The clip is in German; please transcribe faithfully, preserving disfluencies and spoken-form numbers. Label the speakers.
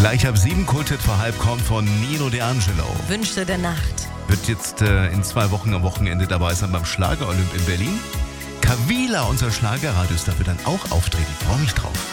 Speaker 1: Gleich ab sieben, Kulthit vor halb kommt von Nino D'Angelo.
Speaker 2: Wünsche der Nacht.
Speaker 1: Wird jetzt äh, in zwei Wochen am Wochenende dabei sein beim Schlager-Olymp in Berlin. Kavila, unser Schlagerradiostar, wird dann auch auftreten. Ich freue mich drauf.